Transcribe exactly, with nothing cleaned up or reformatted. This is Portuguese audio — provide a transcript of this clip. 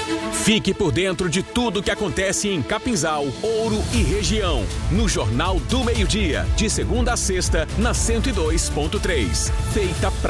Fique por dentro de tudo que acontece em Capinzal, Ouro e região, no Jornal do Meio-Dia, de segunda a sexta, na cento e dois ponto três. Feita pra